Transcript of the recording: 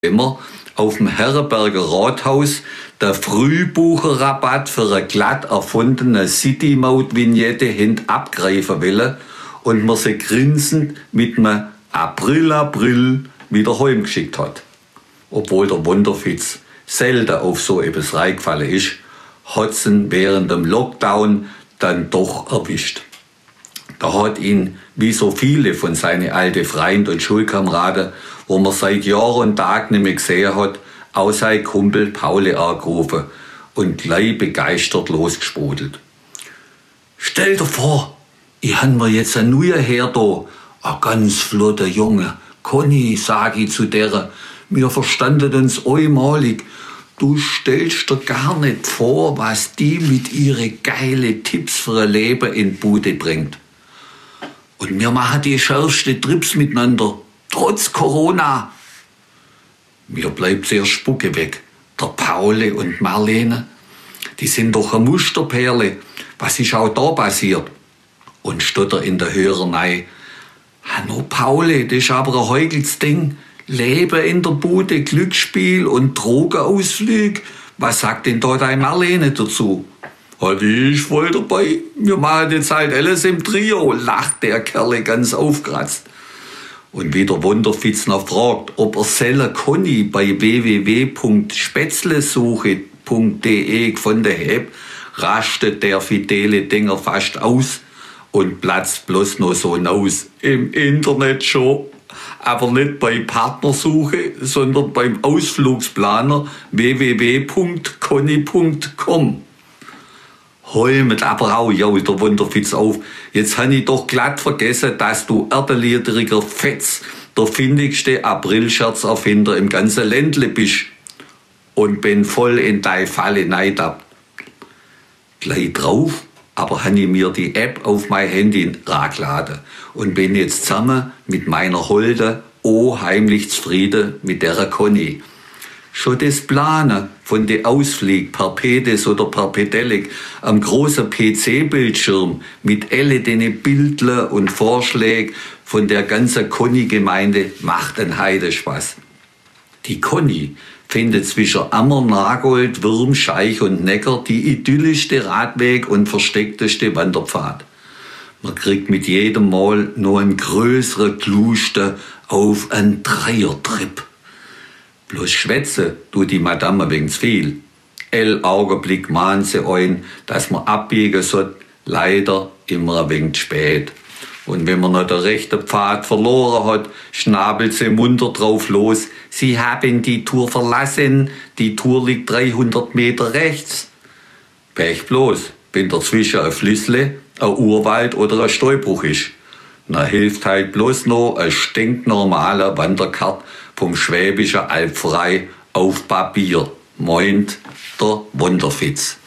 immer auf dem Herrenberger Rathaus der Frühbucherrabatt für eine glatt erfundene City-Maut-Vignette hint abgreifen will und man sie grinsend mit einem April wieder heimgeschickt hat. Obwohl der Wunderfitz selten auf so etwas reingefallen ist, hat sie während dem Lockdown dann doch erwischt. Da hat ihn, wie so viele von seinen alten Freunden und Schulkameraden, wo man seit Jahr und Tag nicht mehr gesehen hat, auch sein Kumpel Pauli angerufen und gleich begeistert losgesprudelt. Stell dir vor, ich han mir jetzt ein neuer Herr da, ein ganz flotter Junge. Conny, sag ich zu der, wir verstanden uns einmalig. Du stellst dir gar nicht vor, was die mit ihren geile Tipps für ein Leben in die Bude bringt. Und wir machen die schärfsten Trips miteinander, trotz Corona. Mir bleibt sehr Spucke weg. Der Pauli und Marlene, die sind doch eine Musterperle. Was ist auch da passiert? Und stotter in der Hörerei. Hanno Pauli, das ist aber ein heikles Ding. Leben in der Bude, Glücksspiel und Drogenausflug. Was sagt denn da deine Marlene dazu? Ich voll dabei. Wir machen jetzt halt alles im Trio, lacht der Kerl ganz aufkratzt. Und wie der Wunderfitz noch fragt, ob er selle Conny bei www.spätzlesuche.de gefunden hat, rastet der fidele Dinger fast aus und platzt bloß noch so hinaus. Im Internet schon, aber nicht bei Partnersuche, sondern beim Ausflugsplaner www.conny.com. Holmet aber auch, jault der Wunderfitz auf. Jetzt han ich doch glatt vergessen, dass du erdeliedriger Fetz der findigste Aprilscherzerfinder im ganzen Ländle bist. Und bin voll in deine Falle neidab. Gleich drauf, aber han ich mir die App auf mein Handy ragladen und bin jetzt zusammen mit meiner Holde heimlich zufrieden mit der Conny. Schon das Planen von den Ausflügen per Pedes oder per Pedelec am großen PC-Bildschirm mit alle den Bildern und Vorschlägen von der ganzen Conny-Gemeinde macht einen Heidespaß. Die Conny findet zwischen Ammer, Nagold, Würm, Scheich und Neckar die idyllischste Radweg und versteckteste Wanderpfad. Man kriegt mit jedem Mal noch einen größeren Kluster auf einen Dreiertrip. Bloß schwätze tut die Madame wegen viel. Augenblick mahnt sie ein, dass man abbiegen soll, leider immer ein wenig spät. Und wenn man noch den rechten Pfad verloren hat, schnabelt sie munter drauf los. Sie haben die Tour verlassen, die Tour liegt 300 Meter rechts. Pech bloß, wenn dazwischen ein Flüssle, ein Urwald oder ein Steinbruch ist. Na hilft halt bloß noch ein stinknormaler Wanderkart vom Schwäbischen Alb frei auf Papier, meint der Wunderfitz.